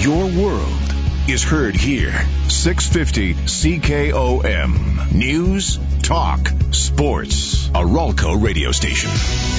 Your world is heard here. 650 CKOM. News, talk, sports. A Ralco radio station.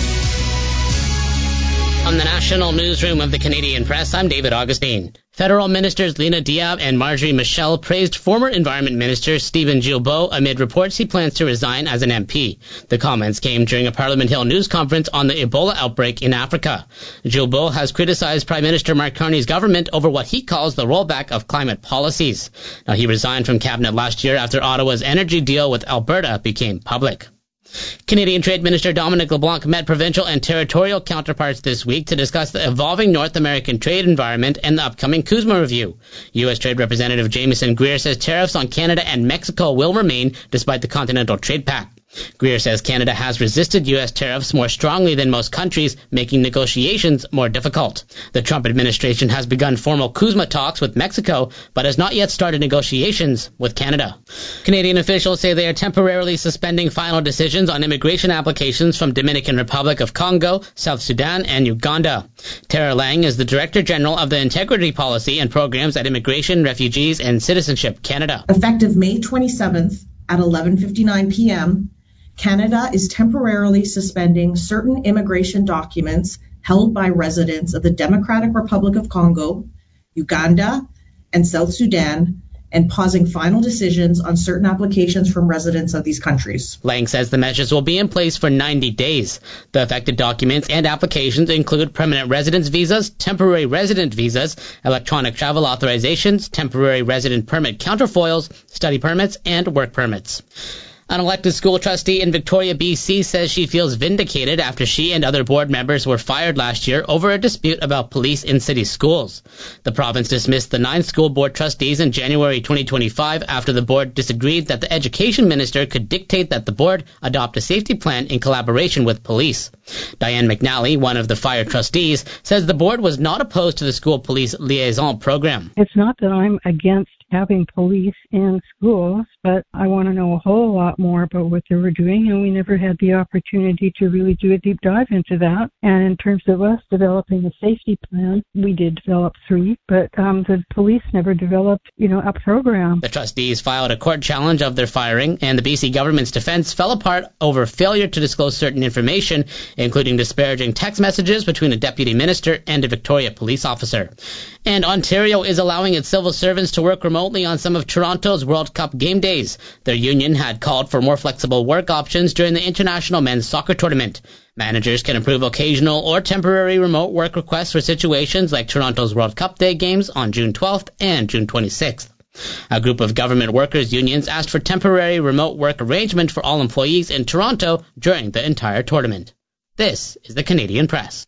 From the National Newsroom of the Canadian Press, I'm David Augustine. Federal Ministers Lena Diab and Marjorie Michel praised former Environment Minister Stephen Guilbeault amid reports he plans to resign as an MP. The comments came during a Parliament Hill news conference on the Ebola outbreak in Africa. Guilbeault has criticized Prime Minister Mark Carney's government over what he calls the rollback of climate policies. Now, he resigned from cabinet last year after Ottawa's energy deal with Alberta became public. Canadian Trade Minister Dominic LeBlanc met provincial and territorial counterparts this week to discuss the evolving North American trade environment and the upcoming CUSMA review. U.S. Trade Representative Jameson Greer says tariffs on Canada and Mexico will remain despite the Continental Trade Pact. Greer says Canada has resisted U.S. tariffs more strongly than most countries, making negotiations more difficult. The Trump administration has begun formal CUSMA talks with Mexico, but has not yet started negotiations with Canada. Canadian officials say they are temporarily suspending final decisions on immigration applications from Dominican Republic of Congo, South Sudan, and Uganda. Tara Lang is the Director General of the Integrity Policy and Programs at Immigration, Refugees, and Citizenship Canada. Effective May 27th at 11:59 p.m., Canada is temporarily suspending certain immigration documents held by residents of the Democratic Republic of Congo, Uganda, and South Sudan, and pausing final decisions on certain applications from residents of these countries. Lang says the measures will be in place for 90 days. The affected documents and applications include permanent residence visas, temporary resident visas, electronic travel authorizations, temporary resident permit counterfoils, study permits, and work permits. An elected school trustee in Victoria, BC says she feels vindicated after she and other board members were fired last year over a dispute about police in city schools. The province dismissed the 9 school board trustees in January 2025 after the board disagreed that the education minister could dictate that the board adopt a safety plan in collaboration with police. Diane McNally, one of the fired trustees, says the board was not opposed to the school police liaison program. It's not that I'm against having police in schools, but I want to know a whole lot more about what they were doing, and we never had the opportunity to really do a deep dive into that. And in terms of us developing a safety plan, we did develop 3, but the police never developed, a program. The trustees filed a court challenge of their firing, and the BC government's defense fell apart over failure to disclose certain information, including disparaging text messages between a deputy minister and a Victoria police officer. And Ontario is allowing its civil servants to work remotely on some of Toronto's World Cup game days. Their union had called for more flexible work options during the International Men's Soccer Tournament. Managers can approve occasional or temporary remote work requests for situations like Toronto's World Cup Day games on June 12th and June 26th. A group of government workers' unions asked for temporary remote work arrangement for all employees in Toronto during the entire tournament. This is the Canadian Press.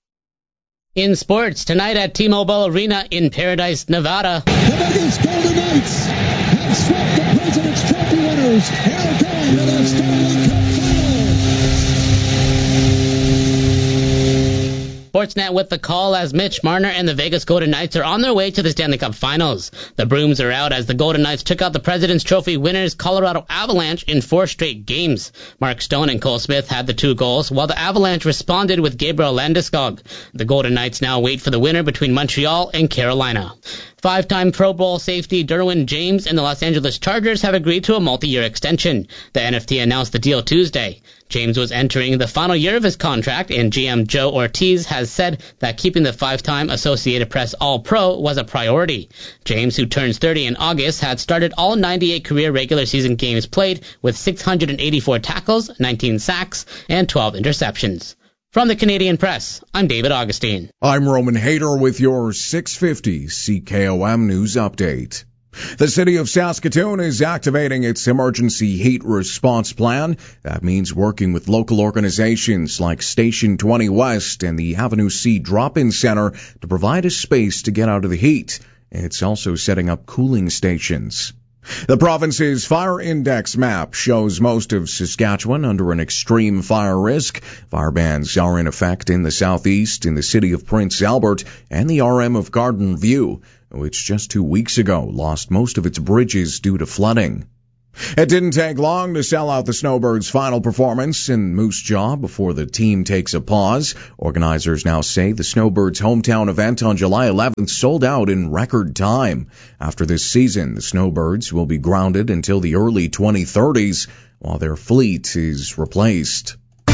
In sports, tonight at T-Mobile Arena in Paradise, Nevada. The Vegas Golden Knights have swept the President's Trophy winners and are going to the Stanley Cup Sportsnet with the call as Mitch Marner and the Vegas Golden Knights are on their way to the Stanley Cup Finals. The brooms are out as the Golden Knights took out the President's Trophy winners Colorado Avalanche in 4 straight games. Mark Stone and Cole Smith had the 2 goals, while the Avalanche responded with Gabriel Landeskog. The Golden Knights now wait for the winner between Montreal and Carolina. 5-time Pro Bowl safety Derwin James and the Los Angeles Chargers have agreed to a multi-year extension. The NFT announced the deal Tuesday. James was entering the final year of his contract, and GM Joe Ortiz has said that keeping the 5-time Associated Press All-Pro was a priority. James, who turns 30 in August, had started all 98 career regular season games played with 684 tackles, 19 sacks, and 12 interceptions. From the Canadian Press, I'm David Augustine. I'm Roman Hayter with your 650 CKOM News Update. The city of Saskatoon is activating its emergency heat response plan. That means working with local organizations like Station 20 West and the Avenue C Drop-In Center to provide a space to get out of the heat. It's also setting up cooling stations. The province's fire index map shows most of Saskatchewan under an extreme fire risk. Fire bans are in effect in the southeast, in the city of Prince Albert, and the RM of Garden View, which just 2 weeks ago lost most of its bridges due to flooding. It didn't take long to sell out the Snowbirds' final performance in Moose Jaw before the team takes a pause. Organizers now say the Snowbirds' hometown event on July 11th sold out in record time. After this season, the Snowbirds will be grounded until the early 2030s while their fleet is replaced.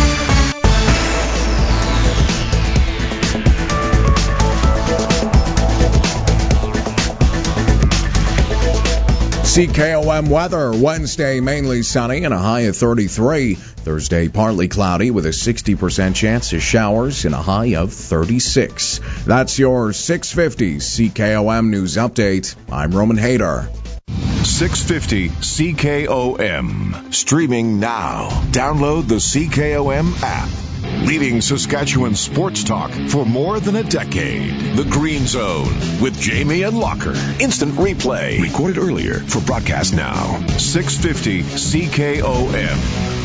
CKOM weather, Wednesday mainly sunny and a high of 33. Thursday partly cloudy with a 60% chance of showers and a high of 36. That's your 650 CKOM News Update. I'm Roman Hayter. 650 CKOM. Streaming now. Download the CKOM app. Leading Saskatchewan sports talk for more than a decade. The Green Zone with Jamie and Locker. Instant replay. Recorded earlier for broadcast now. 650 CKOM.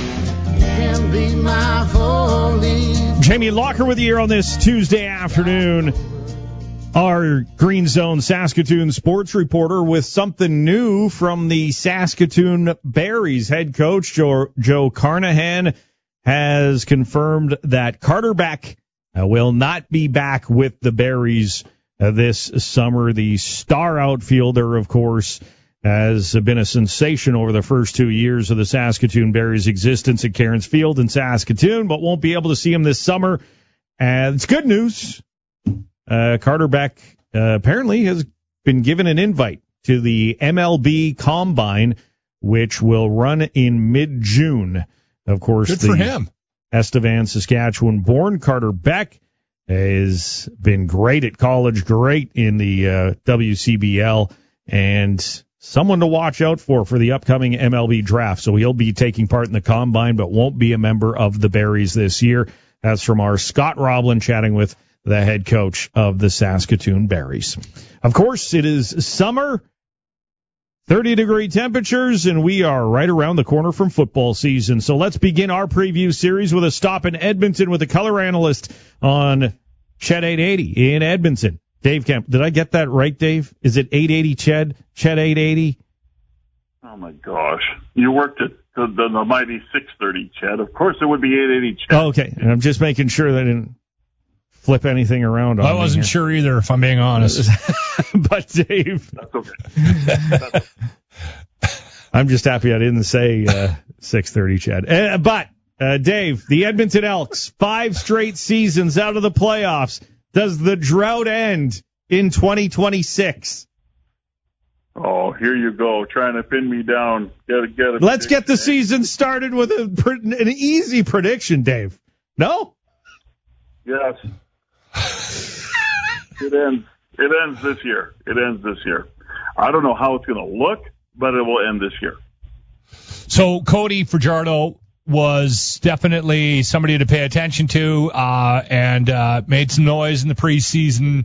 Jamie Locker with you here on this Tuesday afternoon. Our Green Zone Saskatoon sports reporter with something new from the Saskatoon Berries. Head coach Joe Carnahan has confirmed that Carter Beck will not be back with the Berries this summer. The star outfielder, of course, has been a sensation over the first 2 years of the Saskatoon Berries' existence at Cairns Field in Saskatoon, but won't be able to see him this summer. And it's good news. Carter Beck apparently has been given an invite to the MLB Combine, which will run in mid-June. Of course, good for him. Estevan, Saskatchewan-born Carter Beck has been great at college, great in the WCBL, and someone to watch out for the upcoming MLB draft. So he'll be taking part in the Combine, but won't be a member of the Berries this year. That's from our Scott Roblin chatting with the head coach of the Saskatoon Berries. Of course, it is summer. 30-degree temperatures, and we are right around the corner from football season. So let's begin our preview series with a stop in Edmonton with the color analyst on Ched 880 in Edmonton. Dave Kemp. Did I get that right, Dave? Is it 880 Ched? Ched 880? Oh, my gosh. You worked at the mighty 630 Ched. Of course it would be 880 Ched. Oh, okay. And I'm just making sure that I didn't flip anything around on I wasn't sure either, if I'm being honest. But, Dave. That's okay. I'm just happy I didn't say 630 Ched. But, Dave, the Edmonton Elks, 5 straight seasons out of the playoffs. Does the drought end in 2026? Oh, here you go, trying to pin me down. Let's get the season started with an easy prediction, Dave. No? Yes. It ends this year. I don't know how it's going to look, but it will end this year. So Cody Fajardo was definitely somebody to pay attention to, and made some noise in the preseason.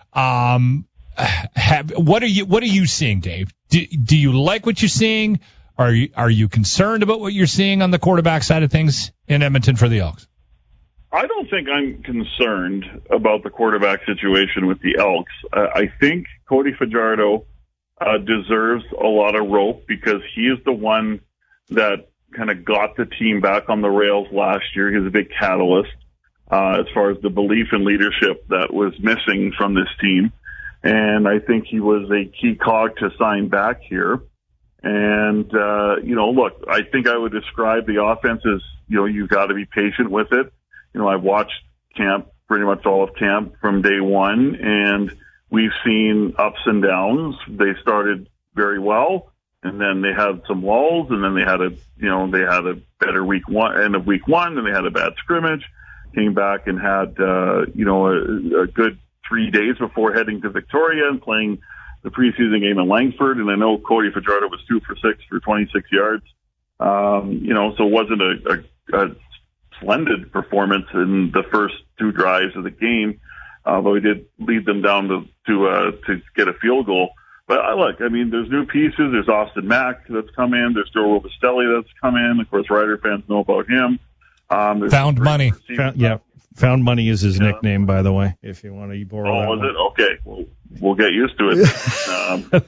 What are you seeing, Dave? Do you like what you're seeing? Are you concerned about what you're seeing on the quarterback side of things in Edmonton for the Elks? I don't think I'm concerned about the quarterback situation with the Elks. I think Cody Fajardo deserves a lot of rope because he is the one that kind of got the team back on the rails last year. He's a big catalyst as far as the belief in leadership that was missing from this team. And I think he was a key cog to sign back here. And, look, I think I would describe the offense as, you've got to be patient with it. I've watched camp, pretty much all of camp from day one, and we've seen ups and downs. They started very well, and then they had some lulls, and then they had a better end of week one, and they had a bad scrimmage, came back and had, a good 3 days before heading to Victoria and playing the preseason game in Langford. And I know Cody Fajardo was 2 for 6 for 26 yards. So it wasn't a splendid performance in the first 2 drives of the game, but we did lead them down to get a field goal. But there's new pieces. There's Austin Mack that's come in. There's Joe Robustelli that's come in. Of course, Rider fans know about him. Found money. Found money is his nickname, by the way, if you want to borrow that. Oh, is it? Okay. We'll get used to it.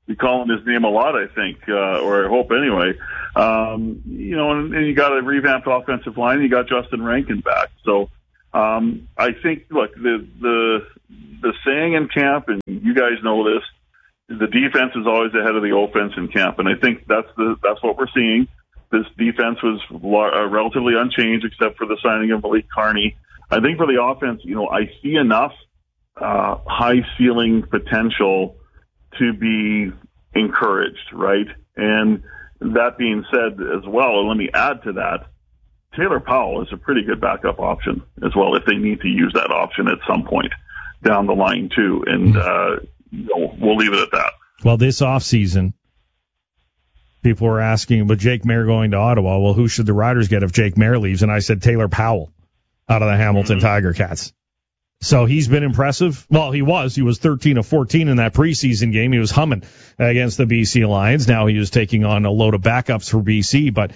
be calling his name a lot, I think, or I hope anyway. And you got a revamped offensive line. You got Justin Rankin back. So I think, look, the saying in camp, and you guys know this, the defense is always ahead of the offense in camp, and I think that's what we're seeing. This defense was relatively unchanged except for the signing of Malik Carney. I think for the offense, I see enough high ceiling potential to be encouraged, right? And that being said as well, and let me add to that, Taylor Powell is a pretty good backup option as well if they need to use that option at some point down the line too. And we'll leave it at that. Well, this offseason, people were asking about Jake Maier going to Ottawa. Well, who should the Riders get if Jake Maier leaves? And I said Taylor Powell out of the Hamilton Tiger Cats. So he's been impressive. Well, he was 13 of 14 in that preseason game. He was humming against the BC Lions. Now he was taking on a load of backups for BC. But,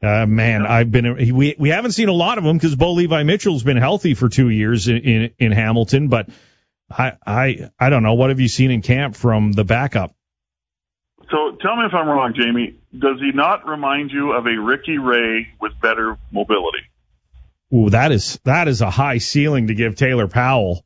we haven't seen a lot of them because Bo Levi Mitchell's been healthy for 2 years in Hamilton. But I don't know. What have you seen in camp from the backup? So tell me if I'm wrong, Jamie. Does he not remind you of a Ricky Ray with better mobility? Ooh, that is a high ceiling to give Taylor Powell.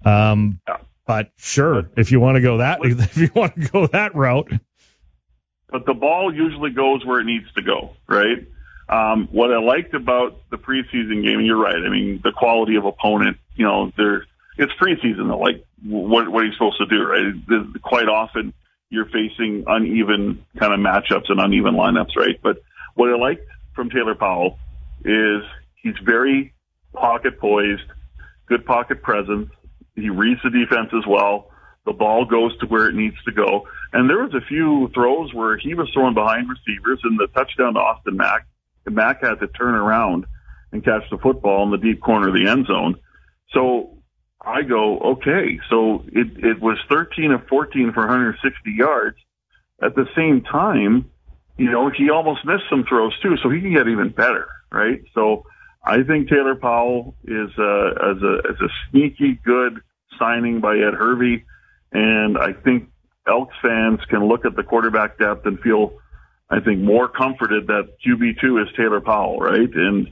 But sure, if you want to go that route. But the ball usually goes where it needs to go, right? What I liked about the preseason game, and you're right. I mean, the quality of opponent, it's preseason though. Like, what are you supposed to do, right? Quite often you're facing uneven kind of matchups and uneven lineups, right? But what I liked from Taylor Powell is he's very pocket poised, good pocket presence. He reads the defense as well. The ball goes to where it needs to go. And there was a few throws where he was throwing behind receivers, and the touchdown to Austin Mack, and Mack had to turn around and catch the football in the deep corner of the end zone. So I go, okay, so it was 13 of 14 for 160 yards. At the same time, he almost missed some throws too, so he can get even better, right? So I think Taylor Powell is a sneaky good signing by Ed Hervey, and I think Elks fans can look at the quarterback depth and feel, I think, more comforted that QB2 is Taylor Powell, right? And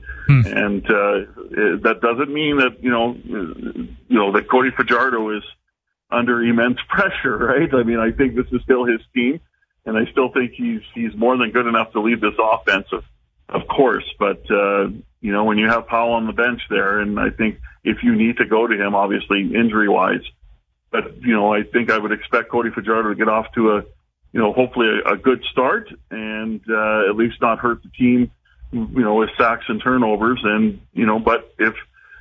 that doesn't mean that that Cody Fajardo is under immense pressure, right? I mean, I think this is still his team, and I still think he's more than good enough to lead this offense, of course. But when you have Powell on the bench there, and I think if you need to go to him, obviously injury-wise, but I think I would expect Cody Fajardo to get off to hopefully a good start and at least not hurt the team, with sacks and turnovers. And but if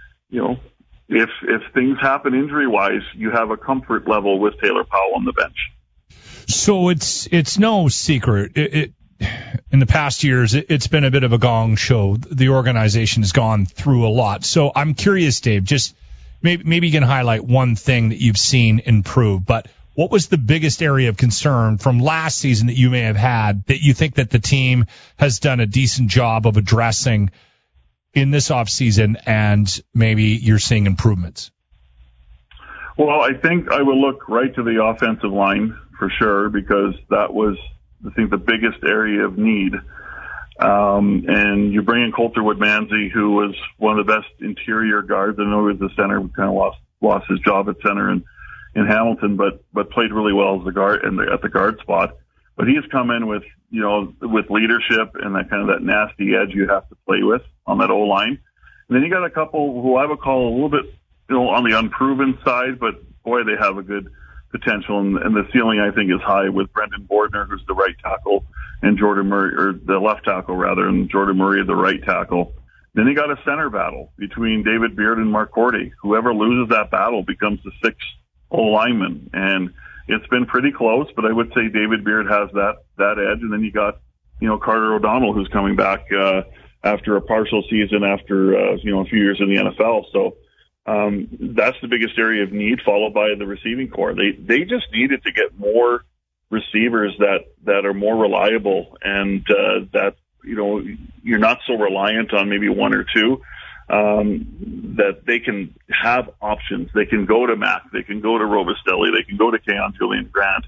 things happen injury-wise, you have a comfort level with Taylor Powell on the bench. So it's no secret. In the past years, it's been a bit of a gong show. The organization has gone through a lot. So I'm curious, Dave, just maybe you can highlight one thing that you've seen improve. But what was the biggest area of concern from last season that you may have had that you think that the team has done a decent job of addressing in this offseason, and maybe you're seeing improvements? Well, I think I would look right to the offensive line for sure, because that was, I think, the biggest area of need. And you bring in Colter Woodmansey, who was one of the best interior guards. I know he was the center, kind of lost his job at center in Hamilton, but played really well as the guard at the guard spot. But he's come in with leadership and that nasty edge you have to play with on that O-line. And then you got a couple who I would call a little bit, on the unproven side, but boy, they have a good potential, and the ceiling, I think, is high with Brendan Bordner, who's the right tackle, and Jordan Murray, or the left tackle rather, and Jordan Murray, the right tackle. Then you got a center battle between David Beard and Mark Cordy. Whoever loses that battle becomes the sixth lineman, and it's been pretty close, but I would say David Beard has that edge. And then you got, Carter O'Donnell, who's coming back after a partial season after a few years in the NFL. So that's the biggest area of need, followed by the receiving core. They just needed to get more receivers that are more reliable, and that you're not so reliant on maybe one or two, that they can have options. They can go to Mack, they can go to Robistelli, they can go to Keon Julian Grant.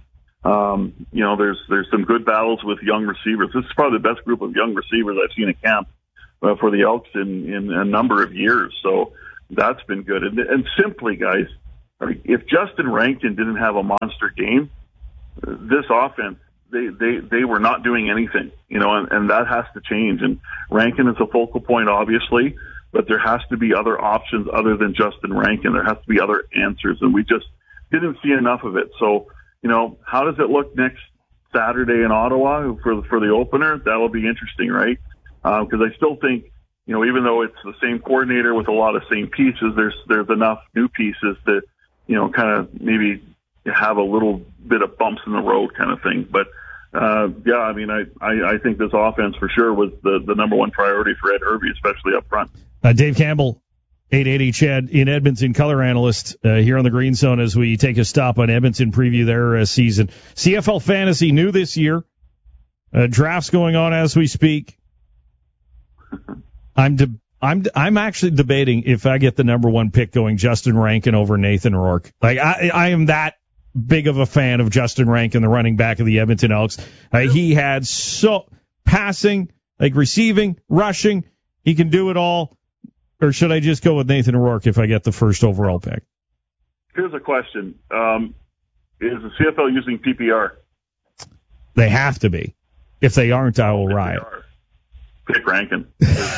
There's some good battles with young receivers. This is probably the best group of young receivers I've seen at camp for the Elks in a number of years. So that's been good. And simply, guys, if Justin Rankin didn't have a monster game, this offense, they were not doing anything, and that has to change. And Rankin is a focal point, obviously, but there has to be other options other than Justin Rankin. There has to be other answers, and we just didn't see enough of it. So, how does it look next Saturday in Ottawa for the opener? That'll be interesting, right? Because I still think, even though it's the same coordinator with a lot of same pieces, there's enough new pieces to, kind of maybe have a little bit of bumps in the road kind of thing. But, I think this offense for sure was the number one priority for Ed Hervey, especially up front. Dave Campbell, 880 Chad in Edmonton, color analyst here on the Green Zone as we take a stop on Edmonton, preview their season. CFL Fantasy new this year. Drafts going on as we speak. I'm actually debating if I get the number one pick going Justin Rankin over Nathan Rourke. Like I am that big of a fan of Justin Rankin, the running back of the Edmonton Elks. He had so passing, like receiving, rushing. He can do it all. Or should I just go with Nathan Rourke if I get the first overall pick? Here's a question. Is the CFL using PPR? They have to be. If they aren't, I will riot. Pick Rankin.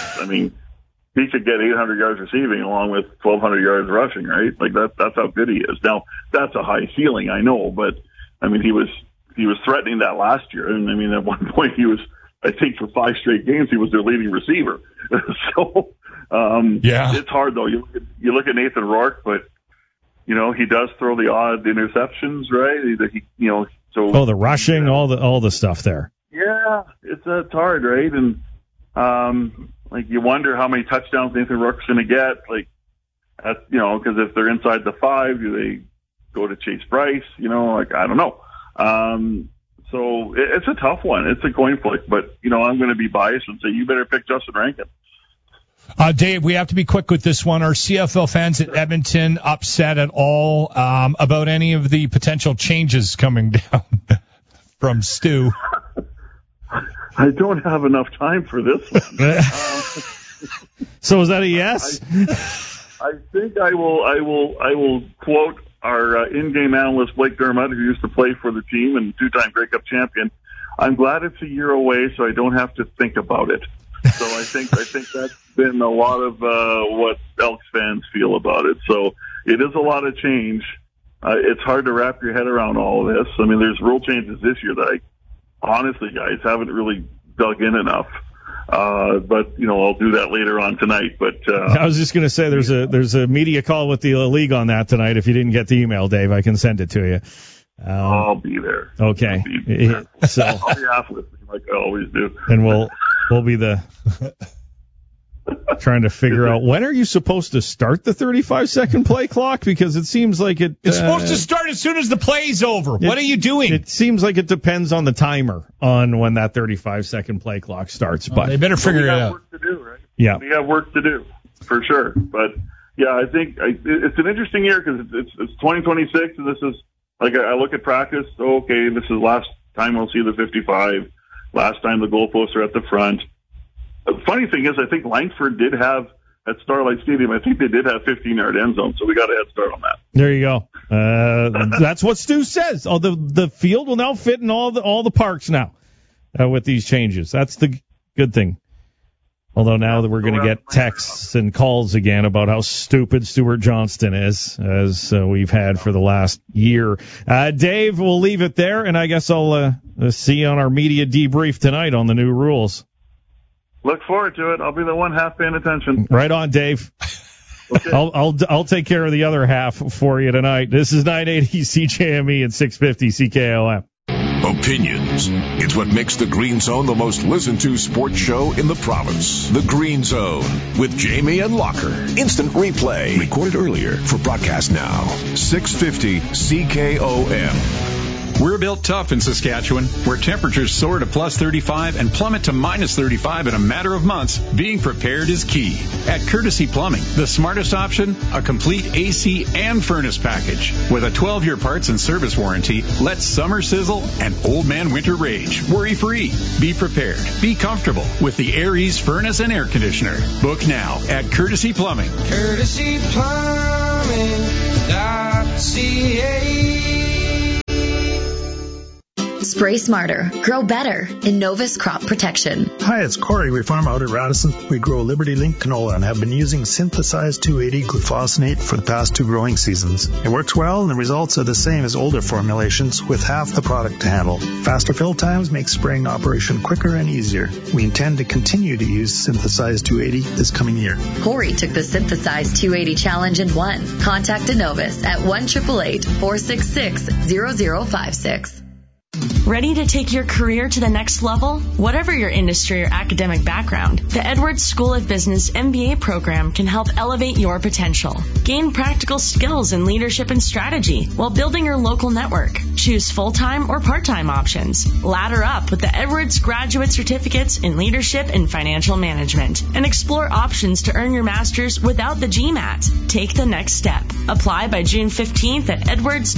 He could get 800 yards receiving along with 1,200 yards rushing, right? Like that's how good he is. Now, that's a high ceiling, I know, but he was threatening that last year. And at one point he was, I think for 5 straight games, he was their leading receiver. So, It's hard though. You look at Nathan Rourke, but he does throw the odd interceptions, right? The rushing, all the stuff there. Yeah, it's hard, right? And you wonder how many touchdowns Nathan Rourke's going to get. Because if they're inside the 5, do they go to Chase Bryce? I don't know. So it's a tough one. It's a coin flip, but I'm going to be biased and say you better pick Justin Rankin. Dave, we have to be quick with this one. Are CFL fans at Edmonton upset at all about any of the potential changes coming down from Stu? I don't have enough time for this one. So is that a yes? I think I will quote our in-game analyst Blake Dermott, who used to play for the team and 2-time Grey Cup champion. I'm glad it's a year away, so I don't have to think about it. So I think that's been a lot of what Elks fans feel about it. So it is a lot of change. It's hard to wrap your head around all of this. There's rule changes this year that I honestly, guys, haven't really dug in enough. But I'll do that later on tonight. But I was just going to say there's a media call with the league on that tonight. If you didn't get the email, Dave, I can send it to you. I'll be there. Okay. So I'll be half listening like I always do. And we'll be the trying to figure out when are you supposed to start the 35-second play clock, because it seems like it's supposed to start as soon as the play's over. What are you doing? It seems like it depends on the timer on when that 35-second play clock starts. But they better figure it out. Work to do, right? Yeah, we have work to do for sure. But yeah, I think it's an interesting year because it's 2026, and this is I look at practice. Okay, this is last time we'll see the 55. Last time the goalposts are at the front. The funny thing is, I think Langford did have at Starlight Stadium. I think they did have 15-yard end zone, so we got a head start on that. There you go. That's what Stu says. Oh, the field will now fit in all the parks now with these changes. That's the good thing. Although now that we're going to get texts and calls again about how stupid Stuart Johnston is, as we've had for the last year. Dave, we'll leave it there, and I guess I'll see you on our media debrief tonight on the new rules. Look forward to it. I'll be the one half paying attention. Right on, Dave. Okay. I'll take care of the other half for you tonight. This is 980 CJME and 650 CKOM. Opinions. It's what makes the Green Zone the most listened to sports show in the province. The Green Zone with Jamie and Locker. Instant replay. Recorded earlier for broadcast now. 650 CKOM. We're built tough in Saskatchewan, where temperatures soar to plus 35 and plummet to minus 35 in a matter of months. Being prepared is key. At Courtesy Plumbing, the smartest option, a complete AC and furnace package. With a 12-year parts and service warranty, let summer sizzle and old man winter rage. Worry-free. Be prepared. Be comfortable with the Air Ease furnace and air conditioner. Book now at Courtesy Plumbing. CourtesyPlumbing.ca. Spray smarter, grow better. Innovus Crop Protection. Hi, it's Corey. We farm out at Radisson. We grow Liberty Link canola and have been using synthesized 280 glufosinate for the past 2 growing seasons. It works well and the results are the same as older formulations with half the product to handle. Faster fill times make spraying operation quicker and easier. We intend to continue to use synthesized 280 this coming year. Corey took the synthesized 280 challenge and won. Contact Innovus at 1-888-466-0056. Ready to take your career to the next level? Whatever your industry or academic background, the Edwards School of Business MBA program can help elevate your potential. Gain practical skills in leadership and strategy while building your local network. Choose full-time or part-time options. Ladder up with the Edwards Graduate Certificates in Leadership and Financial Management and explore options to earn your master's without the GMAT. Take the next step. Apply by June 15th at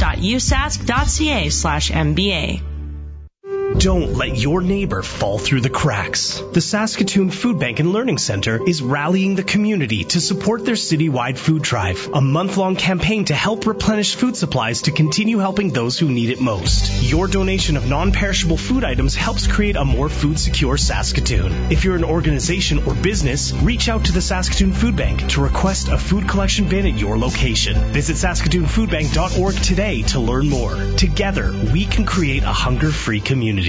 edwards.usask.ca/MBA. Don't let your neighbor fall through the cracks. The Saskatoon Food Bank and Learning Center is rallying the community to support their citywide food drive, a month-long campaign to help replenish food supplies to continue helping those who need it most. Your donation of non-perishable food items helps create a more food-secure Saskatoon. If you're an organization or business, reach out to the Saskatoon Food Bank to request a food collection bin at your location. Visit saskatoonfoodbank.org today to learn more. Together, we can create a hunger-free community.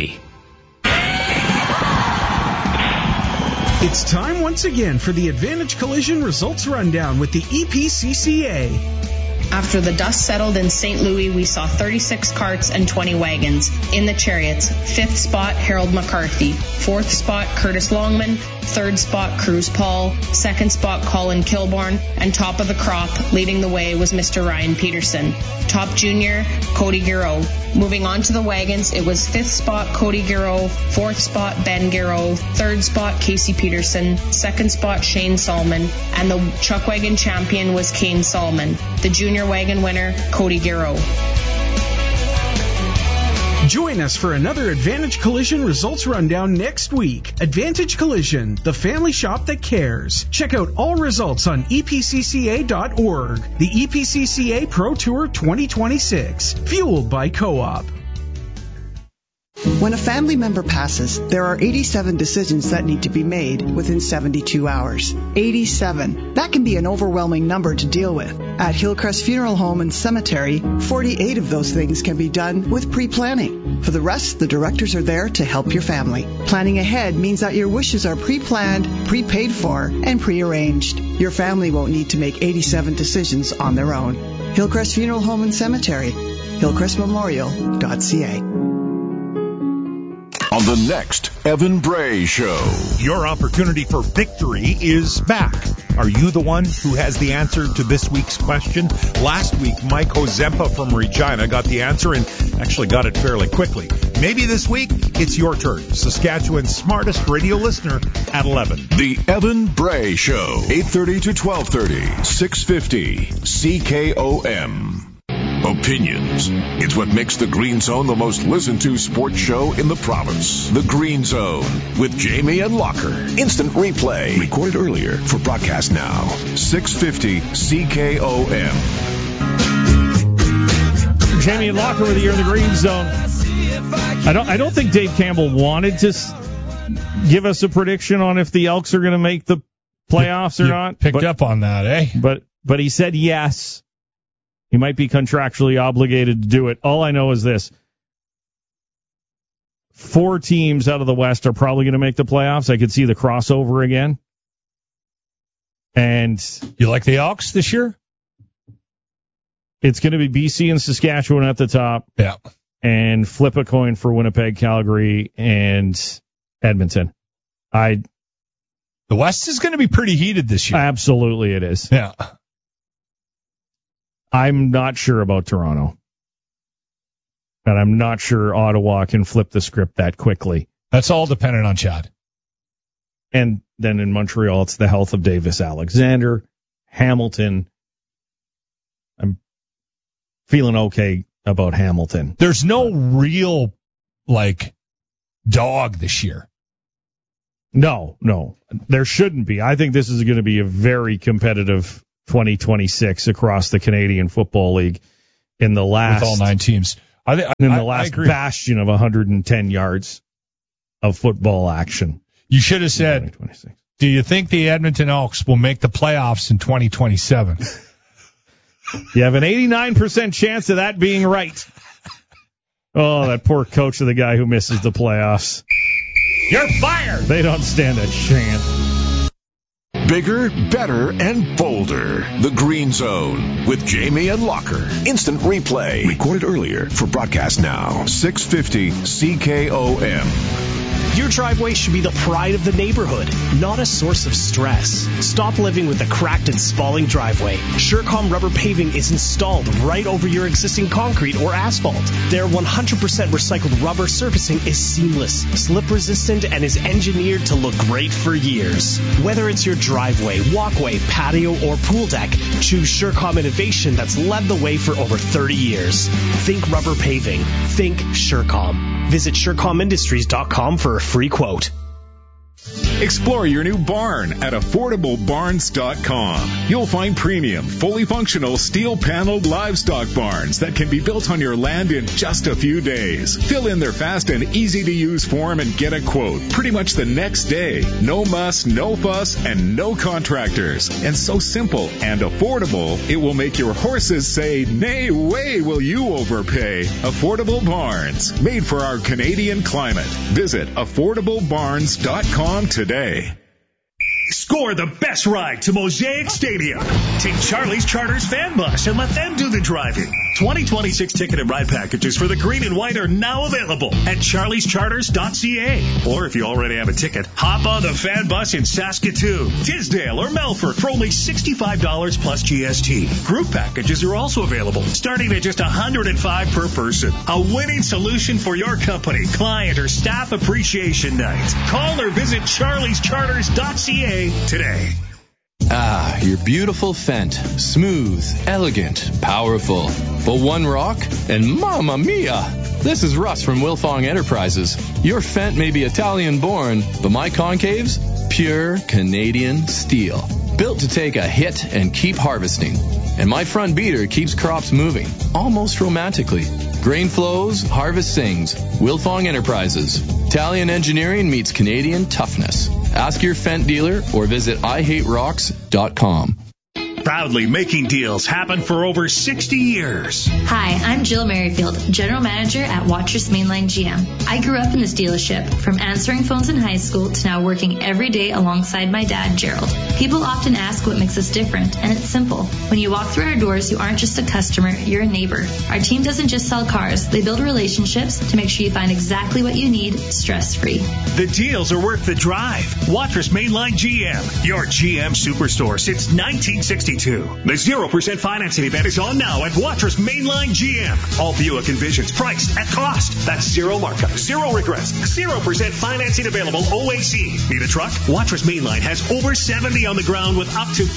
It's time once again for the Advantage Collision Results Rundown with the EPCCA. After the dust settled in St. Louis, we saw 36 carts and 20 wagons. In the chariots, 5th spot, Harold McCarthy. 4th spot, Curtis Longman. 3rd spot, Cruz Paul. 2nd spot, Colin Kilborn. And top of the crop, leading the way, was Mr. Ryan Peterson. Top junior, Cody Giroux. Moving on to the wagons, it was 5th spot, Cody Giroux. 4th spot, Ben Giroux. 3rd spot, Casey Peterson. 2nd spot, Shane Solomon. And the chuck wagon champion was Kane Solomon. The junior wagon winner, Cody Giroux. Join us for another Advantage Collision Results Rundown next week. Advantage Collision, the family shop that cares. Check out all results on epcca.org. The EPCCA Pro Tour 2026, fueled by Co-op. When a family member passes, there are 87 decisions that need to be made within 72 hours. 87. That can be an overwhelming number to deal with. At Hillcrest Funeral Home and Cemetery, 48 of those things can be done with pre-planning. For the rest, the directors are there to help your family. Planning ahead means that your wishes are pre-planned, pre-paid for, and pre-arranged. Your family won't need to make 87 decisions on their own. Hillcrest Funeral Home and Cemetery, hillcrestmemorial.ca. On the next Evan Bray Show. Your opportunity for victory is back. Are you the one who has the answer to this week's question? Last week, Mike Ozempa from Regina got the answer and actually got it fairly quickly. Maybe this week, it's your turn. Saskatchewan's smartest radio listener at 11. The Evan Bray Show, 8:30 to 12:30, 650 CKOM. Opinions. It's what makes the Green Zone the most listened to sports show in the province. The Green Zone with Jamie and Locker. Instant replay. Recorded earlier for broadcast now. 650 CKOM. Jamie and Locker with you in the Green Zone. I don't think Dave Campbell wanted to give us a prediction on if the Elks are going to make the playoffs or not. Picked up on that, eh? But he said yes. He might be contractually obligated to do it. All I know is this. 4 teams out of the West are probably going to make the playoffs. I could see the crossover again. And you like the Elks this year? It's going to be BC and Saskatchewan at the top. Yeah. And flip a coin for Winnipeg, Calgary, and Edmonton. The West is going to be pretty heated this year. Absolutely it is. Yeah. I'm not sure about Toronto. And I'm not sure Ottawa can flip the script that quickly. That's all dependent on Chad. And then in Montreal, it's the health of Davis Alexander, Hamilton. I'm feeling okay about Hamilton. There's no real, dog this year. No, there shouldn't be. I think this is going to be a very competitive 2026 across the Canadian Football League in the last, with all 9 teams. I last bastion of 110 yards of football action. You should have said, do you think the Edmonton Elks will make the playoffs in 2027? You have an 89% chance of that being right. Oh, that poor coach of the guy who misses the playoffs. You're fired! They don't stand a chance. Bigger, better, and bolder. The Green Zone with Jamie and Locker. Instant replay. Recorded earlier for broadcast now. 650 CKOM. Your driveway should be the pride of the neighborhood, not a source of stress. Stop living with a cracked and spalling driveway. Surecom rubber paving is installed right over your existing concrete or asphalt. Their 100% recycled rubber surfacing is seamless, slip resistant, and is engineered to look great for years. Whether it's your driveway, walkway, patio, or pool deck, choose Surecom innovation that's led the way for over 30 years. Think rubber paving. Think Surecom. Visit SurecomIndustries.com for a free quote. Explore your new barn at AffordableBarns.com. You'll find premium, fully functional, steel-paneled livestock barns that can be built on your land in just a few days. Fill in their fast and easy-to-use form and get a quote pretty much the next day. No muss, no fuss, and no contractors. And so simple and affordable, it will make your horses say, "Nay way will you overpay." Affordable Barns, made for our Canadian climate. Visit AffordableBarns.com today. Score the best ride to Mosaic Stadium. Take Charlie's Charters fan bus and let them do the driving. 2026 ticket and ride packages for the green and white are now available at charliescharters.ca. Or if you already have a ticket, hop on the fan bus in Saskatoon, Tisdale, or Melfort for only $65 plus GST. Group packages are also available, starting at just $105 per person. A winning solution for your company, client, or staff appreciation night. Call or visit charliescharters.ca today. Ah, your beautiful Fendt. Smooth, elegant, powerful. But one rock, and mamma mia! This is Russ from Wilfong Enterprises. Your Fendt may be Italian-born, but my concaves? Pure Canadian steel. Built to take a hit and keep harvesting. And my front beater keeps crops moving, almost romantically. Grain flows, harvest sings. Wilfong Enterprises. Italian engineering meets Canadian toughness. Ask your Fendt dealer or visit IHateRocks.com. Proudly making deals happen for over 60 years. Hi, I'm Jill Merrifield, General Manager at Watrous Mainline GM. I grew up in this dealership, from answering phones in high school to now working every day alongside my dad, Gerald. People often ask what makes us different, and it's simple. When you walk through our doors, you aren't just a customer, you're a neighbor. Our team doesn't just sell cars, they build relationships to make sure you find exactly what you need, stress-free. The deals are worth the drive. Watrous Mainline GM, your GM superstore since 1962. The 0% financing event is on now at Watrous Mainline GM. All Buick Envisions priced at cost. That's zero markup, zero regrets, 0% financing available OAC. Need a truck? Watrous Mainline has over 70 on the ground with up to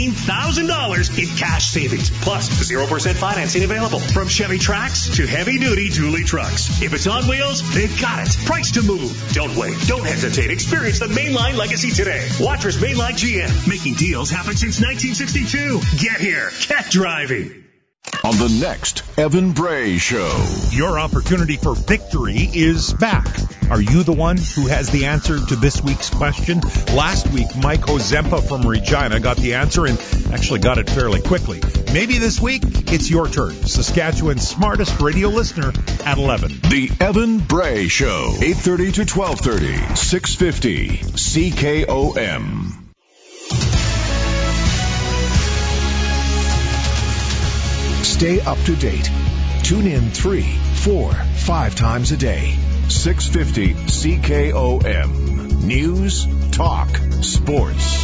$14,000 in cash savings. Plus 0% financing available from Chevy Trax to heavy-duty dually trucks. If it's on wheels, they've got it. Price to move. Don't wait. Don't hesitate. Experience the Mainline legacy today. Watrous Mainline GM. Making deals happen since 1962. Get here. Get driving. On the next Evan Bray Show. Your opportunity for victory is back. Are you the one who has the answer to this week's question? Last week, Mike Ozempa from Regina got the answer and actually got it fairly quickly. Maybe this week, it's your turn. Saskatchewan's smartest radio listener at 11. The Evan Bray Show. 8:30 to 12:30. 650 CKOM. Stay up to date. Tune in 3, 4, 5 times a day. 650 CKOM. News, talk, sports.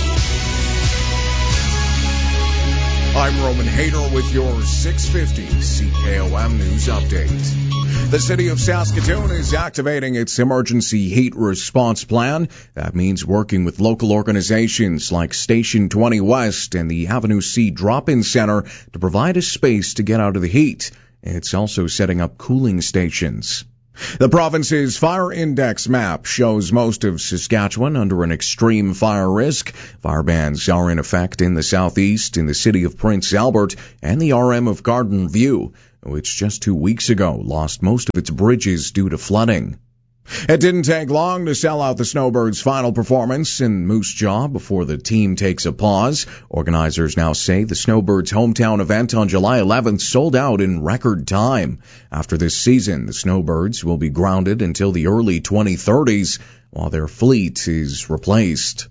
I'm Roman Hayter with your 650 CKOM News Update. The city of Saskatoon is activating its emergency heat response plan. That means working with local organizations like Station 20 West and the Avenue C Drop-In Center to provide a space to get out of the heat. It's also setting up cooling stations. The province's fire index map shows most of Saskatchewan under an extreme fire risk. Fire bans are in effect in the southeast, in the city of Prince Albert, and the RM of Garden View, which just 2 weeks ago lost most of its bridges due to flooding. It didn't take long to sell out the Snowbirds' final performance in Moose Jaw before the team takes a pause. Organizers now say the Snowbirds' hometown event on July 11th sold out in record time. After this season, the Snowbirds will be grounded until the early 2030s while their fleet is replaced.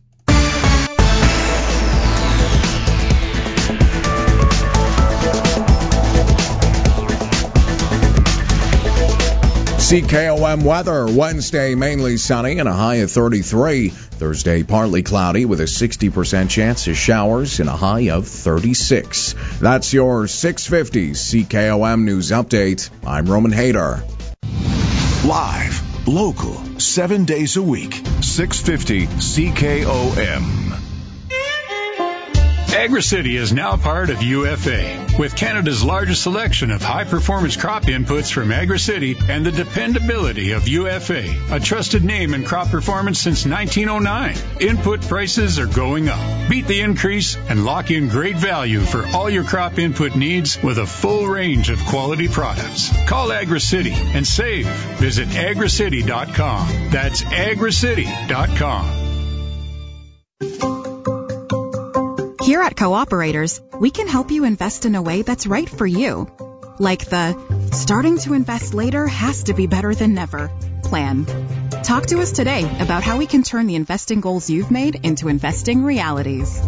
CKOM weather. Wednesday, mainly sunny and a high of 33. Thursday, partly cloudy with a 60% chance of showers and a high of 36. That's your 650 CKOM News Update. I'm Roman Hayter. Live, local, 7 days a week. 650 CKOM. AgriCity is now part of UFA. With Canada's largest selection of high-performance crop inputs from AgriCity and the dependability of UFA, a trusted name in crop performance since 1909. Input prices are going up. Beat the increase and lock in great value for all your crop input needs with a full range of quality products. Call AgriCity and save. Visit agricity.com. That's agricity.com. Here at Cooperators, we can help you invest in a way that's right for you. Like the starting to invest later has to be better than never plan. Talk to us today about how we can turn the investing goals you've made into investing realities.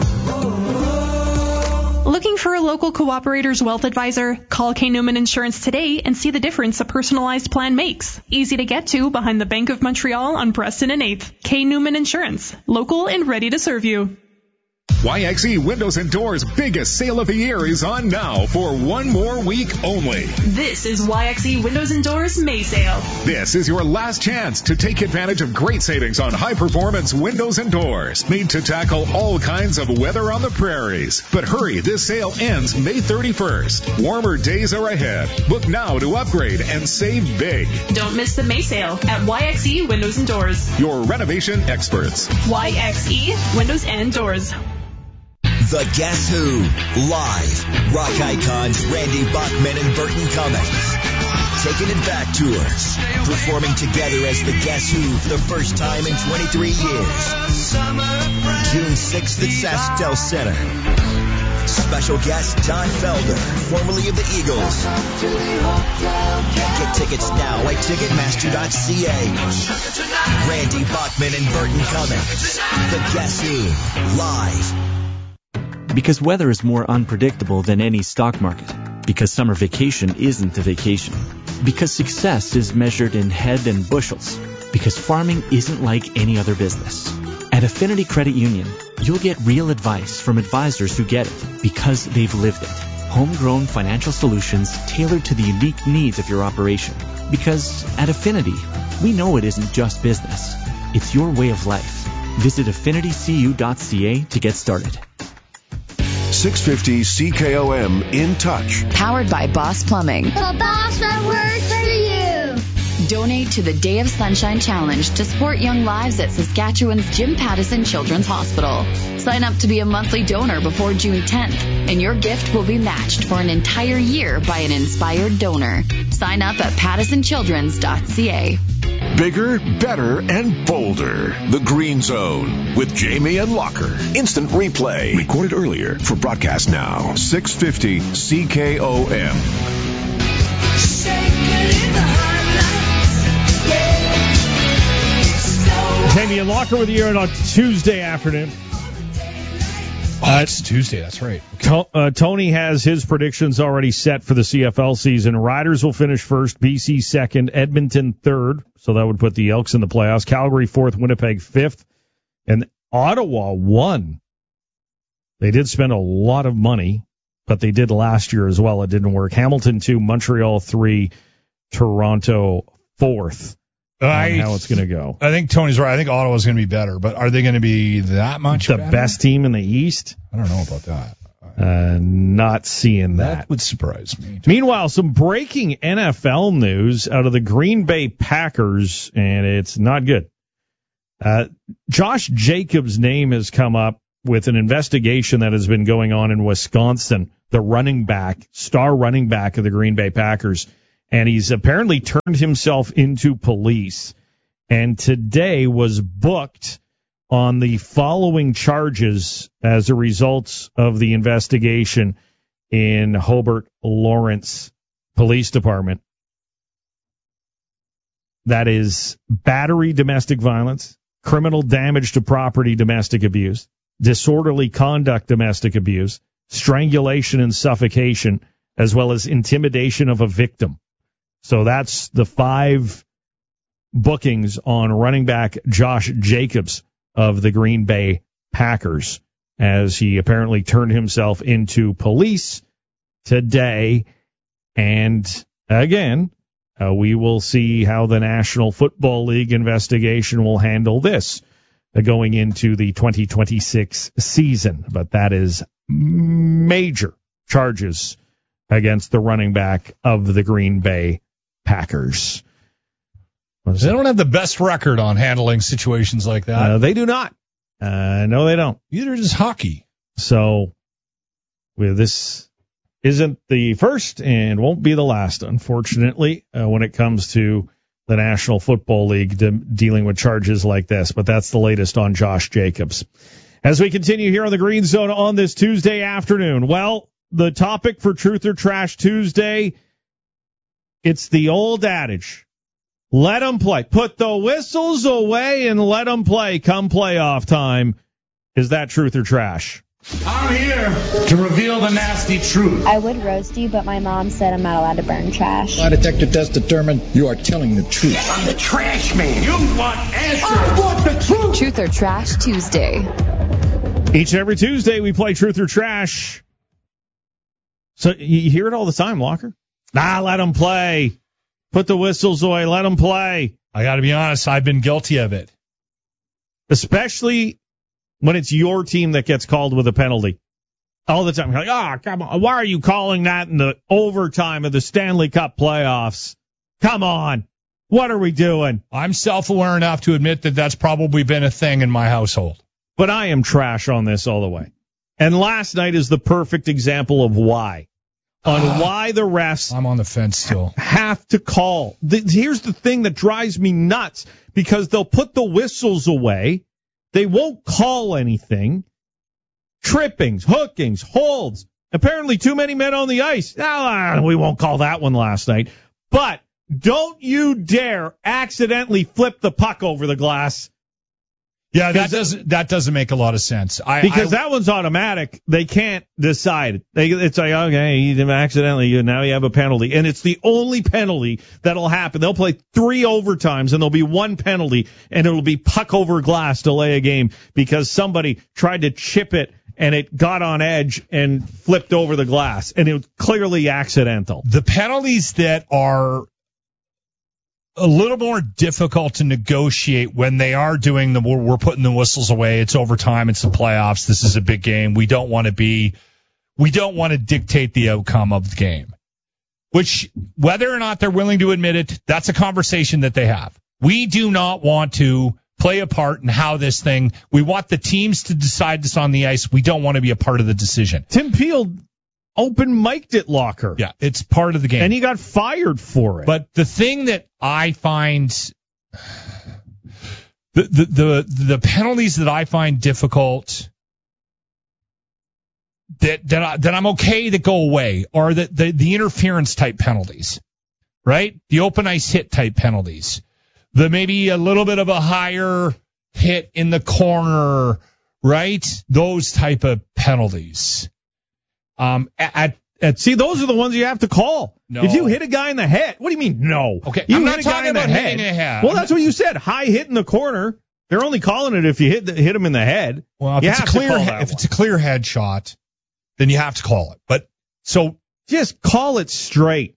Looking for a local Cooperators wealth advisor? Call K. Newman Insurance today and see the difference a personalized plan makes. Easy to get to behind the Bank of Montreal on Preston and 8th. K. Newman Insurance. Local and ready to serve you. YXE Windows and Doors' biggest sale of the year is on now for 1 more week only. This is YXE Windows and Doors May Sale. This is your last chance to take advantage of great savings on high-performance windows and doors made to tackle all kinds of weather on the prairies. But hurry, this sale ends May 31st. Warmer days are ahead. Book now to upgrade and save big. Don't miss the May Sale at YXE Windows and Doors. Your renovation experts. YXE Windows and Doors. The Guess Who live. Rock icons Randy Bachman and Burton Cummings taking it back tours, performing together as the Guess Who for the first time in 23 years. June 6th at SaskTel Center. Special guest Don Felder, formerly of the Eagles. Get tickets now at Ticketmaster.ca. Randy Bachman and Burton Cummings. The Guess Who live. Because weather is more unpredictable than any stock market. Because summer vacation isn't a vacation. Because success is measured in head and bushels. Because farming isn't like any other business. At Affinity Credit Union, you'll get real advice from advisors who get it because they've lived it. Homegrown financial solutions tailored to the unique needs of your operation. Because at Affinity, we know it isn't just business. It's your way of life. Visit affinitycu.ca to get started. 650 CKOM In Touch. Powered by Boss Plumbing. The boss that works for you. Donate to the Day of Sunshine Challenge to support young lives at Saskatchewan's Jim Pattison Children's Hospital. Sign up to be a monthly donor before June 10th, and your gift will be matched for an entire year by an inspired donor. Sign up at pattisonchildrens.ca. Bigger, better, and bolder. The Green Zone with Jamie and Locker. Instant replay. Recorded earlier for broadcast now. 650 CKOM. Jamie and Locker with you on a Tuesday afternoon. It's Tuesday, that's right. Okay. Tony has his predictions already set for the CFL season. Riders will finish first, BC second, Edmonton third, so that would put the Elks in the playoffs. Calgary fourth, Winnipeg fifth, and Ottawa won. They did spend a lot of money, but they did last year as well. It didn't work. Hamilton 2, Montreal 3, Toronto fourth on how it's going to go. I think Tony's right. I think Ottawa's going to be better, but are they going to be that much the better? Best team in the East? I don't know about that. Not seeing that. That would surprise me. Meanwhile, some breaking NFL news out of the Green Bay Packers, and it's not good. Josh Jacobs' name has come up with an investigation that has been going on in Wisconsin, the star running back of the Green Bay Packers, and he's apparently turned himself into police, and today was booked on the following charges as a result of the investigation in Hobart Lawrence Police Department. That is battery, domestic violence, criminal damage to property, domestic abuse, disorderly conduct, domestic abuse, strangulation and suffocation, as well as intimidation of a victim. So that's the 5 bookings on running back Josh Jacobs of the Green Bay Packers, as he apparently turned himself into police today. And again, we will see how the National Football League investigation will handle this going into the 2026 season. But that is major charges against the running back of the Green Bay Packers. They don't have the best record on handling situations like that. They do not. No, they don't. Either is hockey. So this isn't the first and won't be the last, unfortunately, when it comes to the National Football League dealing with charges like this. But that's the latest on Josh Jacobs. As we continue here on the Green Zone on this Tuesday afternoon, well, the topic for Truth or Trash Tuesday, it's the old adage. Let them play. Put the whistles away and let them play come playoff time. Is that truth or trash? I'm here to reveal the nasty truth. I would roast you, but my mom said I'm not allowed to burn trash. Lie detector test determined you are telling the truth. I'm the trash man. You want answers. I want the truth. Truth or Trash Tuesday. Each and every Tuesday we play Truth or Trash. So you hear it all the time, Walker. Let them play. Put the whistles away. Let them play. I got to be honest. I've been guilty of it. Especially when it's your team that gets called with a penalty. All the time. You're like, come on. Why are you calling that in the overtime of the Stanley Cup playoffs? Come on. What are we doing? I'm self-aware enough to admit that that's probably been a thing in my household. But I am trash on this all the way. And last night is the perfect example of why. On why the refs I'm on the fence still. Have to call. Here's the thing that drives me nuts, because they'll put the whistles away. They won't call anything. Trippings, hookings, holds. Apparently too many men on the ice. We won't call that one last night. But don't you dare accidentally flip the puck over the glass. Yeah, that doesn't make a lot of sense. Because that one's automatic. They can't decide. It's like, okay, you accidentally, now you have a penalty. And it's the only penalty that'll happen. They'll play 3 overtimes, and there'll be 1 penalty, and it'll be puck over glass, delay a game, because somebody tried to chip it, and it got on edge and flipped over the glass. And it was clearly accidental. The penalties that are a little more difficult to negotiate when they are doing we're putting the whistles away. It's overtime. It's the playoffs. This is a big game. We don't want to dictate the outcome of the game, which whether or not they're willing to admit it, that's a conversation that they have. We do not want to play a part in how we want the teams to decide this on the ice. We don't want to be a part of the decision. Tim Peel open mic'd it, Locker. Yeah, it's part of the game. And he got fired for it. But the thing that I find, the penalties that I find difficult, that I'm okay that go away, are the interference type penalties, right? The open ice hit type penalties. The maybe a little bit of a higher hit in the corner, right? Those type of penalties. See, those are the ones you have to call. No. If you hit a guy in the head, what do you mean no? Okay, you I'm hit not a guy talking in the about head. hitting a head. Well, that's what you said. High hit in the corner. They're only calling it if you hit him in the head. Well, if it's a clear headshot, then you have to call it. But so just call it straight.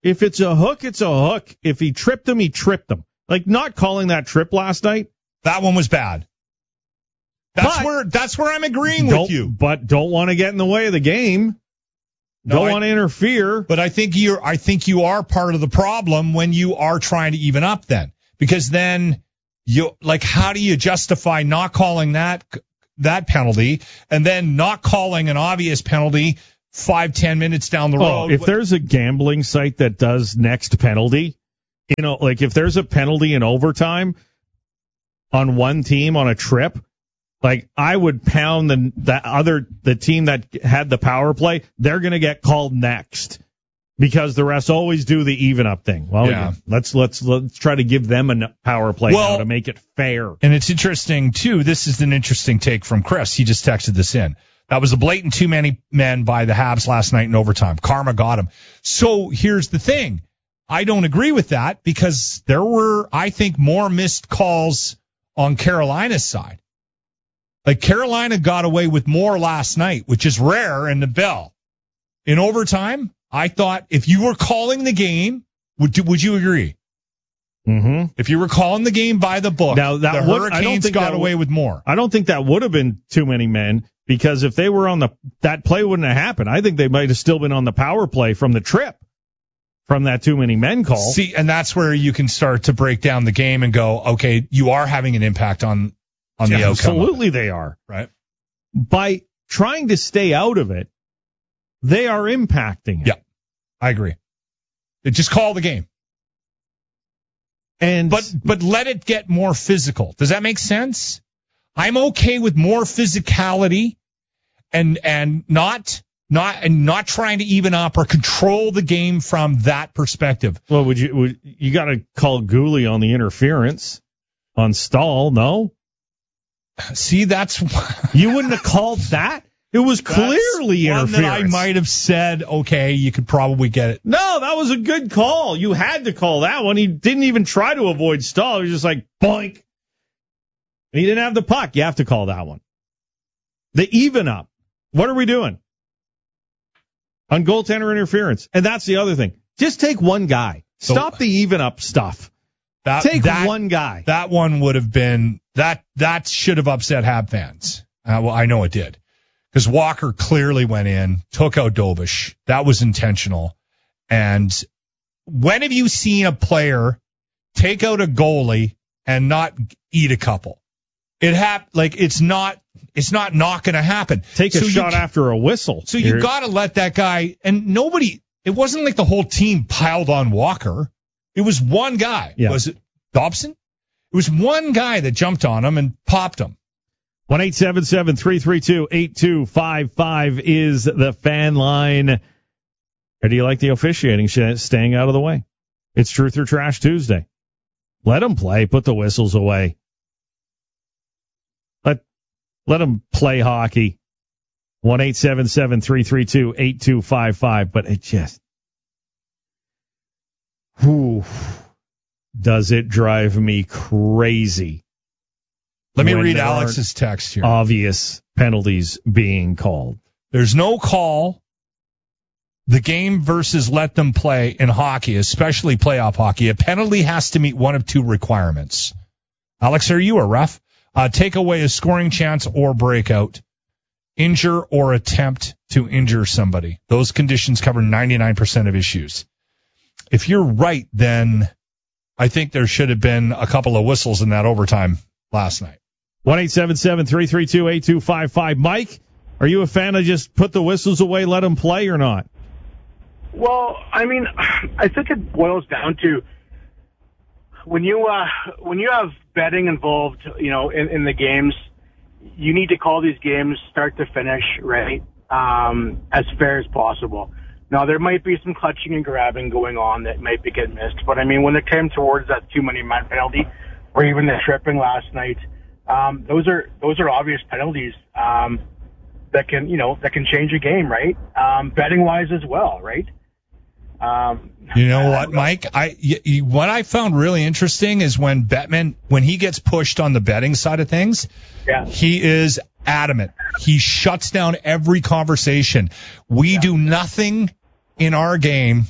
If it's a hook, it's a hook. If he tripped him, he tripped him. Like, not calling that trip last night. That one was bad. That's where I'm agreeing with you. But don't want to get in the way of the game. Don't want to interfere. But I think you are part of the problem when you are trying to even up then. Because then how do you justify not calling that penalty and then not calling an obvious penalty 5-10 minutes down the road? If there's a gambling site that does next penalty, like if there's a penalty in overtime on one team on a trip, like I would pound the team that had the power play, they're going to get called next because the refs always do the even up thing. Well, yeah. Let's try to give them a power play now to make it fair. And it's interesting too. This is an interesting take from Chris. He just texted this in. That was a blatant too many men by the Habs last night in overtime. Karma got him. So here's the thing. I don't agree with that because there were, I think, more missed calls on Carolina's side. Like Carolina got away with more last night, which is rare in the Bell. In overtime, I thought if you were calling the game, would you agree? Mm-hmm. If you were calling the game by the book, now, the Hurricanes got away with more. I don't think that would have been too many men because if they were on that play wouldn't have happened. I think they might have still been on the power play from the trip, from that too many men call. See, and that's where you can start to break down the game and go, okay, you are having an impact on the outcome. Absolutely they are. Right. By trying to stay out of it, they are impacting it. Yeah, I agree. Just call the game. But let it get more physical. Does that make sense? I'm okay with more physicality and not trying to even up or control the game from that perspective. Well, you got to call Gooley on the interference on Stahl, no? See, that's you wouldn't have called that. It was clearly interference. That I might have said, okay, you could probably get it. No, that was a good call. You had to call that one. He didn't even try to avoid Stahl. He was just like, boink. And he didn't have the puck. You have to call that one. The even up. What are we doing? On goaltender interference. And that's the other thing. Just take one guy. Stop the even up stuff. Take one guy. That one would have been, that should have upset Hab fans. Well, I know it did. Because Walker clearly went in, took out Dobish. That was intentional. And when have you seen a player take out a goalie and not eat a couple? It's not going to happen. Take a shot after a whistle. So you got to let that guy, and it wasn't like the whole team piled on Walker. It was one guy. Yeah. Was it Dobson? It was one guy that jumped on him and popped him. 1-877-332-8255 is the fan line. Or do you like the officiating staying out of the way? It's Truth or Trash Tuesday. Let them play. Put the whistles away. Let them play hockey. 1-877-332-8255. But it just... does it drive me crazy. Let me read Alex's text here. Obvious penalties being called. There's no call. The game versus let them play in hockey, especially playoff hockey. A penalty has to meet one of two requirements. Alex, are you a ref? Take away a scoring chance or breakout. Injure or attempt to injure somebody. Those conditions cover 99% of issues. If you're right, then I think there should have been a couple of whistles in that overtime last night. 1-877-332-8255. Mike, are you a fan of just put the whistles away, let them play, or not? Well, I mean, I think it boils down to when you have betting involved, in the games, you need to call these games start to finish, right, as fair as possible. Now, there might be some clutching and grabbing going on that might be getting missed, but I mean, when it came towards that too many man penalty, or even the tripping last night, those are obvious penalties that can change a game, right? Betting wise as well, right? You know what, Mike? What I found really interesting is when Bettman, when he gets pushed on the betting side of things, he is adamant. He shuts down every conversation. We do nothing in our game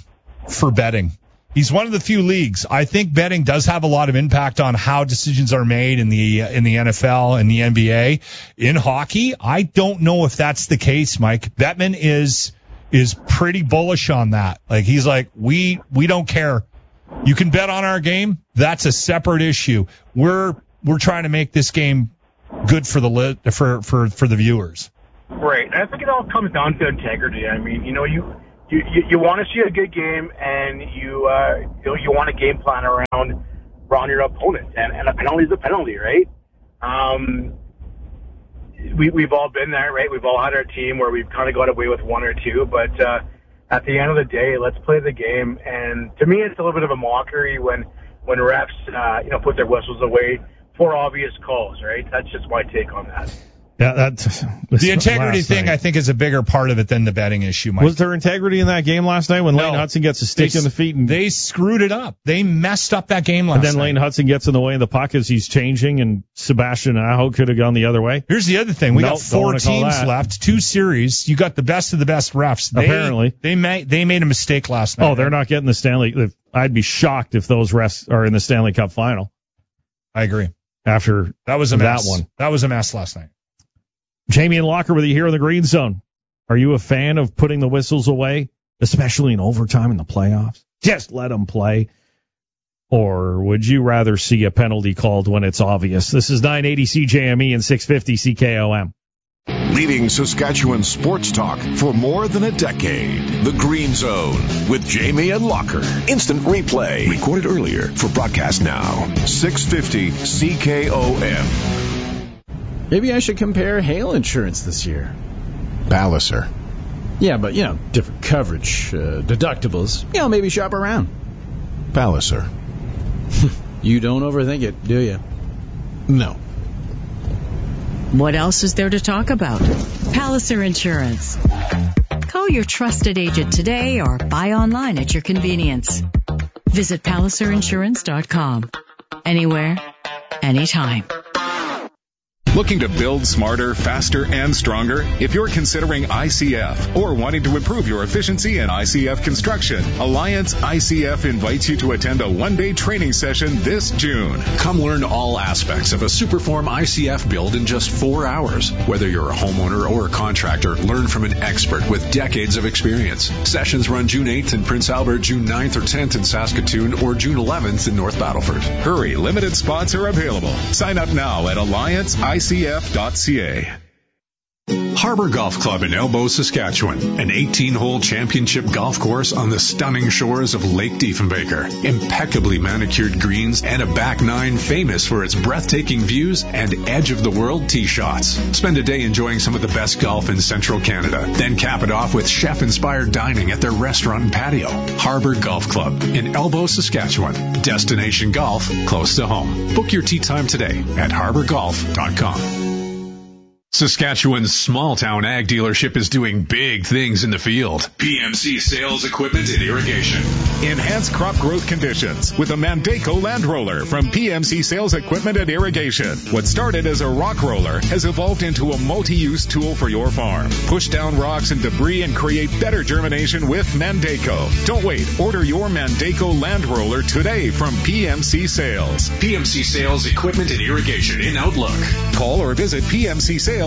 for betting. He's one of the few leagues. I think betting does have a lot of impact on how decisions are made in the NFL and the NBA. In hockey, I don't know if that's the case, Mike. Bettman is pretty bullish on that. Like, he's like, we don't care. You can bet on our game. That's a separate issue. We're trying to make this game good for the viewers. Right. I think it all comes down to integrity. I mean, you want to see a good game, and you want a game plan around your opponent, and a penalty is a penalty, right? We've all been there, right? We've all had our team where we've kind of got away with one or two, but at the end of the day, let's play the game. And to me, it's a little bit of a mockery when refs put their whistles away for obvious calls, right? That's just my take on that. Yeah, the integrity thing, I think, is a bigger part of it than the betting issue, Mike. Was there integrity in that game last night when Lane Hudson gets a stick in the feet? And they screwed it up. They messed up that game last night. And then Lane Hudson gets in the way of the puck as he's changing, and Sebastian Aho could have gone the other way. Here's the other thing. We got 4 teams left, 2 series. You got the best of the best refs. Apparently. They made a mistake last night. Oh, they're not getting the Stanley. I'd be shocked if those refs are in the Stanley Cup final. I agree. After that was a mess. That one. That was a mess last night. Jamie and Locker with you here in the Green Zone. Are you a fan of putting the whistles away, especially in overtime in the playoffs? Just let them play. Or would you rather see a penalty called when it's obvious? This is 980 CJME and 650 CKOM. Leading Saskatchewan sports talk for more than a decade. The Green Zone with Jamie and Locker. Instant replay. Recorded earlier for broadcast now. 650 CKOM. Maybe I should compare hail insurance this year. Palliser. Yeah, but, different coverage, deductibles. Maybe shop around. Palliser. You don't overthink it, do you? No. What else is there to talk about? Palliser Insurance. Call your trusted agent today or buy online at your convenience. Visit PalliserInsurance.com. Anywhere, anytime. Looking to build smarter, faster, and stronger? If you're considering ICF or wanting to improve your efficiency in ICF construction, Alliance ICF invites you to attend a one-day training session this June. Come learn all aspects of a Superform ICF build in just 4 hours. Whether you're a homeowner or a contractor, learn from an expert with decades of experience. Sessions run June 8th in Prince Albert, June 9th or 10th in Saskatoon, or June 11th in North Battleford. Hurry, limited spots are available. Sign up now at AllianceICF.ca. Harbor Golf Club in Elbow, Saskatchewan, an 18-hole championship golf course on the stunning shores of Lake Diefenbaker. Impeccably manicured greens and a back nine famous for its breathtaking views and edge-of-the-world tee shots. Spend a day enjoying some of the best golf in central Canada. Then cap it off with chef-inspired dining at their restaurant and patio. Harbor Golf Club in Elbow, Saskatchewan. Destination golf close to home. Book your tee time today at harborgolf.com. Saskatchewan's small-town ag dealership is doing big things in the field. PMC Sales Equipment and Irrigation. Enhance crop growth conditions with a Mandaco land roller from PMC Sales Equipment and Irrigation. What started as a rock roller has evolved into a multi-use tool for your farm. Push down rocks and debris and create better germination with Mandaco. Don't wait. Order your Mandaco land roller today from PMC Sales. PMC Sales Equipment and Irrigation in Outlook. Call or visit PMCSales.ca.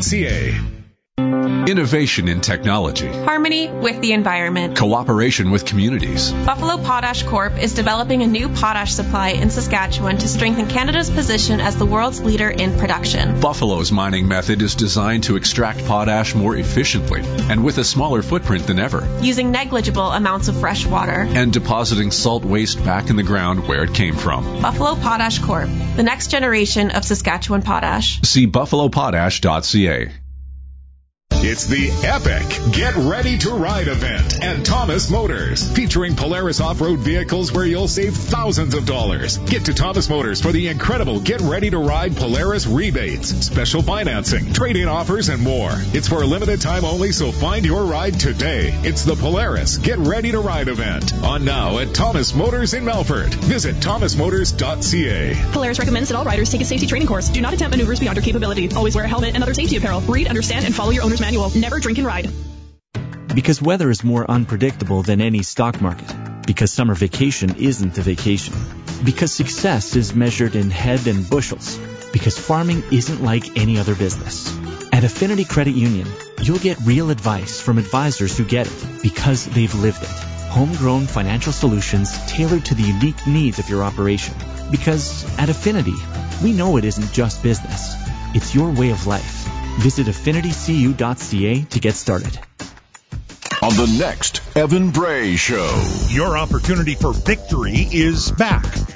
Innovation in technology. Harmony with the environment. Cooperation with communities. Buffalo Potash Corp. is developing a new potash supply in Saskatchewan to strengthen Canada's position as the world's leader in production. Buffalo's mining method is designed to extract potash more efficiently and with a smaller footprint than ever. Using negligible amounts of fresh water. And depositing salt waste back in the ground where it came from. Buffalo Potash Corp. The next generation of Saskatchewan potash. See buffalopotash.ca. It's the epic Get Ready to Ride event at Thomas Motors, featuring Polaris off-road vehicles where you'll save thousands of dollars. Get to Thomas Motors for the incredible Get Ready to Ride Polaris rebates, special financing, trade-in offers, and more. It's for a limited time only, so find your ride today. It's the Polaris Get Ready to Ride event, on now at Thomas Motors in Melfort. Visit thomasmotors.ca. Polaris recommends that all riders take a safety training course. Do not attempt maneuvers beyond your capability. Always wear a helmet and other safety apparel. Read, understand, and follow your owner's manual. Never drink and ride. Because weather is more unpredictable than any stock market. Because summer vacation isn't a vacation. Because success is measured in head and bushels. Because farming isn't like any other business. At Affinity Credit Union, you'll get real advice from advisors who get it because they've lived it. Homegrown financial solutions tailored to the unique needs of your operation. Because at Affinity, we know it isn't just business. It's your way of life. Visit affinitycu.ca to get started. On the next Evan Bray Show. Your opportunity for victory is back.